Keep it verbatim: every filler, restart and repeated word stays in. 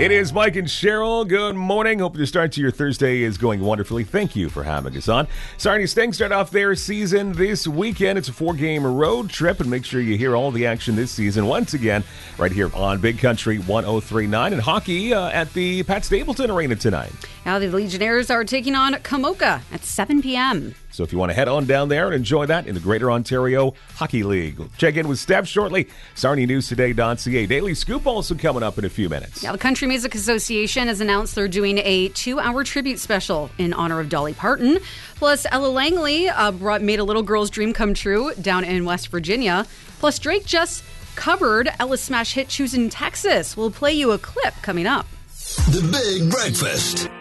It is Mike and Cheryl. Good morning. Hope your start to your Thursday is going wonderfully. Thank you for having us on. Sarnia Sting start off their season this weekend. It's a four-game road trip, and make sure you hear all the action this season once again right here on Big Country one oh three point nine. And hockey uh, at the Pat Stapleton Arena tonight. Now the Legionnaires are taking on Kamoka at seven p.m. So if you want to head on down there and enjoy that in the Greater Ontario Hockey League. We'll check in with Steph shortly. Sarnia News Today dot c a. Daily Scoop also coming up in a few minutes. Now, the Country Music Association has announced they're doing a two-hour tribute special in honor of Dolly Parton. Plus, Ella Langley uh, brought, made a little girl's dream come true down in West Virginia. Plus, Drake just covered Ella's smash hit Choosing Texas. We'll play you a clip coming up. The Big Breakfast.